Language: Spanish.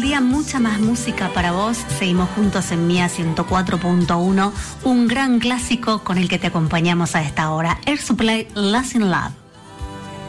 todavía mucha más música para vos. Seguimos juntos en Mía 104.1, un gran clásico con el que te acompañamos a esta hora. Air Supply, Lost in Love.